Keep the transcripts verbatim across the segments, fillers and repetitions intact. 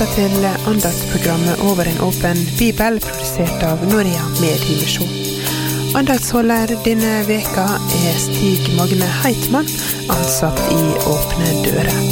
Til andaktsprogrammet Over en åpen bibel, produsert av Norea Mediemisjon. Andaktsholder denne veka er Stig Magne Heitmann, ansatt i Åpne Dører.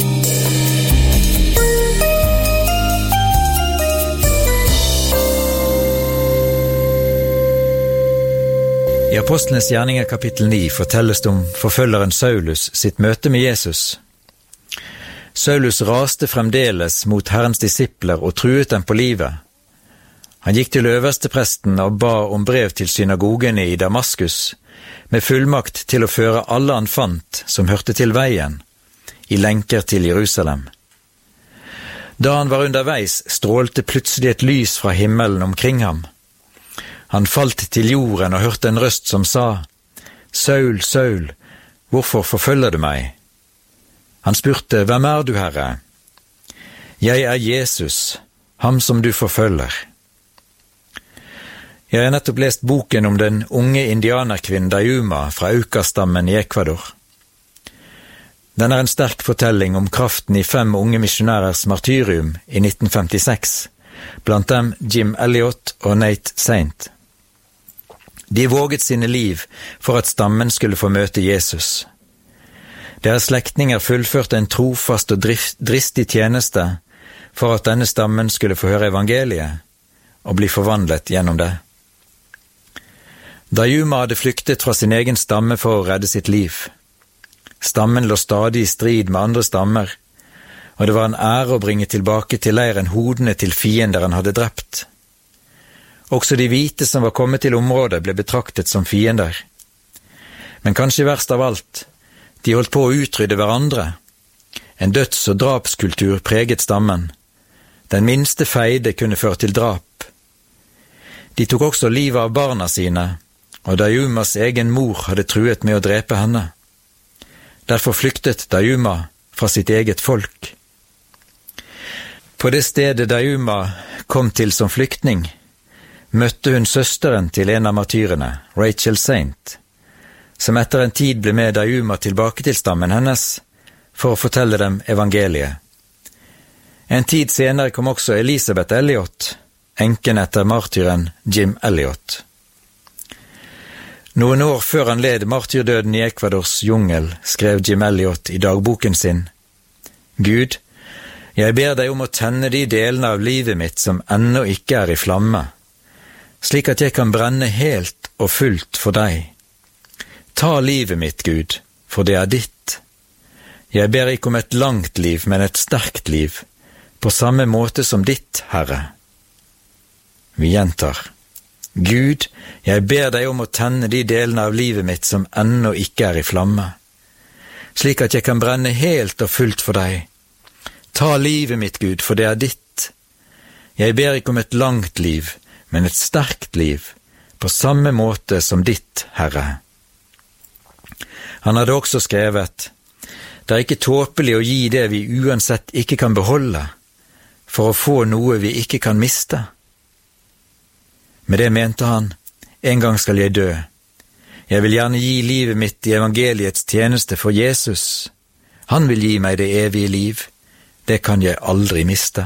I Apostlenes gjerninger kapittel ni fortelles det om forfølgeren Saulus sitt møte med Jesus. Saulus raste fremdeles mot Herrens disipler og truet dem på livet. Han gikk til øverstepresten og ba om brev til synagogene i Damaskus, med fullmakt til å føre alle han fant som hørte til veien, i lenker til Jerusalem. Da han var underveis, strålte plutselig et lys fra himmelen omkring ham. Han falt til jorden og hørte en røst som sa, «Saul, Saul, hvorfor forfølger du meg?» Han spurte, «Hvem er du, Herre?» «Jeg er Jesus, ham som du forfølger.» Jeg har nettopp lest boken om den unge indianerkvinnen Dayuma fra Auca-stammen i Ecuador. Den er en sterk fortelling om kraften i fem unge misjonærers martyrium i nitten femtiseks, blant dem Jim Elliot og Nate Saint. De våget sine liv for at stammen skulle få møte Jesus. Deres slektninger fullførte en trofast og dristig tjeneste for at denne stammen skulle få høre evangeliet og bli forvandlet gjennom det. Dayuma hadde flyktet fra sin egen stamme for å redde sitt liv. Stammen lå stadig i strid med andre stammer, og det var en ære å bringe tilbake til leiren hodene til fiender han hadde drept. Også de hvite som var kommet til området ble betraktet som fiender. Men kanskje verst av alt, de holdt på å utrydde hverandre. En døds- og drapskultur preget stammen. Den minste feide kunne føre til drap. De tok også livet av barna sine, og Dayumas egen mor hadde truet med å drepe henne. Derfor flyktet Dayuma fra sitt eget folk. På det stedet Dayuma kom til som flyktning, møtte hun søsteren til en av martyrene, Rachel Saint, som etter en tid ble med Dayuma tilbake til stammen hennes for å fortelle dem evangeliet. En tid senere kom også Elisabeth Elliot, enken etter martyren Jim Elliot. Noen år før han led martyrdøden i Ecuadors jungel, skrev Jim Elliot i dagboken sin, «Gud, jeg ber deg om å tenne de delene av livet mitt som ennå ikke er i flamme, slik at jeg kan brenne helt og fullt for deg. Ta livet mitt, Gud, for det er ditt. Jeg ber ikke om et langt liv, men et sterkt liv, på samme måte som ditt, Herre.» Vi gjentar. «Gud, jeg ber deg om å tenne de delene av livet mitt som ennå ikke er i flamme, slik at jeg kan brenne helt og fullt for deg. Ta livet mitt, Gud, for det er ditt. Jeg ber ikke om et langt liv, men et sterkt liv, på samme måte som ditt, Herre.» Han hadde også skrevet, «Det er ikke tåpelig å gi det vi uansett ikke kan beholde, for å få noe vi ikke kan miste.» Med det mente han, «En gang skal jeg dø. Jeg vil gjerne gi livet mitt i evangeliets tjeneste for Jesus. Han vil gi meg det evige liv. Det kan jeg aldri miste.»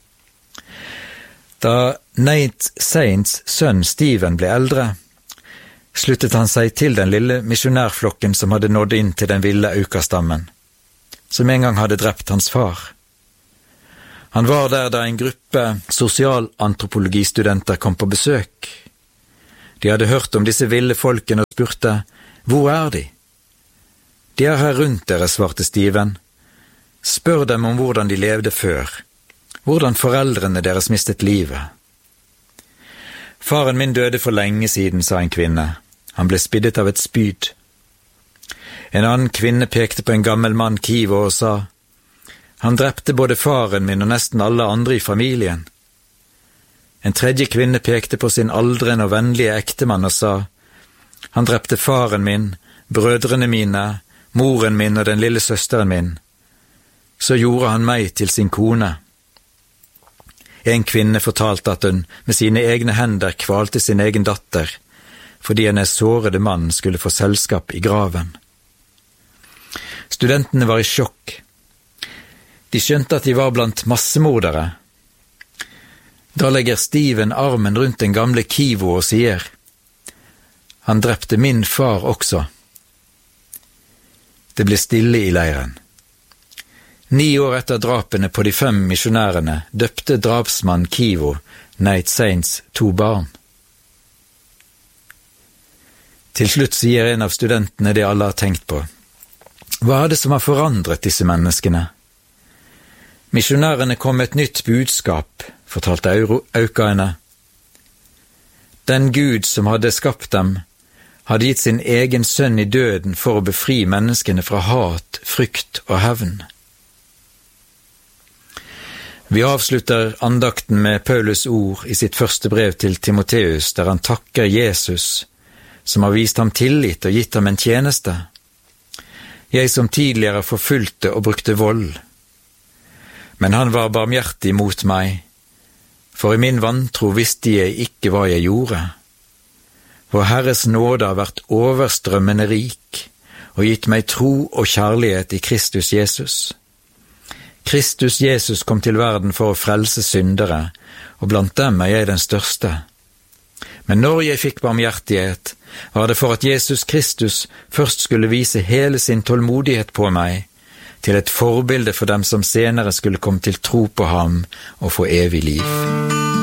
Da Nate Saints sønn Steven ble eldre, sluttet han seg til den lille misjonærflokken som hadde nådd inn til den ville Auca-stammen, som en gang hadde drept hans far. Han var der da en gruppe sosialantropologistudenter kom på besøk. De hadde hørt om disse ville folkene og spurte, «Hvor er de?» «De er her rundt dere», svarte Steven. «Spør dem om hvordan de levde før, hvordan foreldrene deres mistet livet.» «Faren min døde for lenge siden», sa en kvinne. Han ble spiddet av et spyd. En annen kvinne pekte på en gammel mann Kivo og sa, «Han drepte både faren min og nesten alle andre i familien.» En tredje kvinne pekte på sin aldrende og vennlige ektemann og sa, «Han drepte faren min, brødrene mine, moren min og den lille søsteren min. Så gjorde han meg til sin kone.» En kvinne fortalte at hun med sine egne hender kvalte sin egen datter, fordi hennes sårede mann skulle få selskap i graven. Studentene var i sjokk. De skjønte at de var blant massemordere, Da legger Steven armen rundt den gamle Kivo og sier, «Han drepte min far også.» Det ble stille i leiren. Ni år etter drapene på de fem misjonærene døpte drapsmann Kivo Nate Saints to barn. Til slutt sier en av studentene det alle har tenkt på. Hva er det som har forandret disse menneskene? Misjonærene kom med et nytt budskap, fortalte Aukaene. Den Gud som hadde skapt dem, hadde gitt sin egen sønn i døden for å befri menneskene fra hat, frykt og hevn. Vi avslutter andakten med Paulus ord i sitt første brev til Timoteus, der han takker Jesus, som har vist ham tillit og gitt ham en tjeneste. Jeg som tidligere forfulgte og brukte vold, men han var barmhjertig mot meg, for i min vantro visste jeg ikke hva jeg gjorde. Vår Herres nåde har vært overstrømmende rik, og gitt meg tro og kjærlighet i Kristus Jesus. Kristus Jesus kom til verden for å frelse syndere, og blant dem er jeg den største. Men når jeg fikk barmhjertighet, var det for at Jesus Kristus først skulle vise hele sin tålmodighet på meg, til et forbilde for dem som senere skulle komme til tro på ham og få evig liv.